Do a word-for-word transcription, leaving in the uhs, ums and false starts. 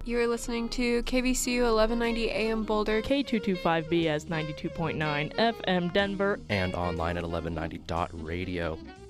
You're listening to K V C U eleven ninety A M Boulder, K two twenty-five B S ninety-two point nine F M Denver, and online at eleven ninety dot radio.